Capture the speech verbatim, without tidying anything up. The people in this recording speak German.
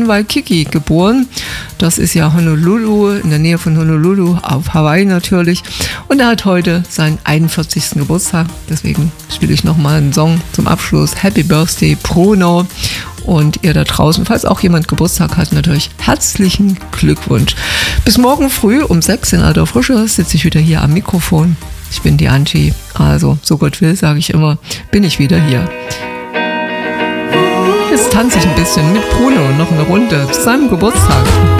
in Waikiki geboren. Das ist ja Honolulu, in der Nähe von Honolulu, auf Hawaii natürlich. Und er hat heute seinen einundvierzigsten Geburtstag. Deswegen spiele ich nochmal einen Song zum Abschluss. Happy Birthday, Bruno. Und ihr da draußen, falls auch jemand Geburtstag hat, natürlich herzlichen Glückwunsch. Bis morgen früh um sechs in alter Frische sitze ich wieder hier am Mikrofon. Ich bin die Angie. Also, so Gott will, sage ich immer, bin ich wieder hier. Jetzt tanze ich ein bisschen mit Bruno noch eine Runde zu seinem Geburtstag.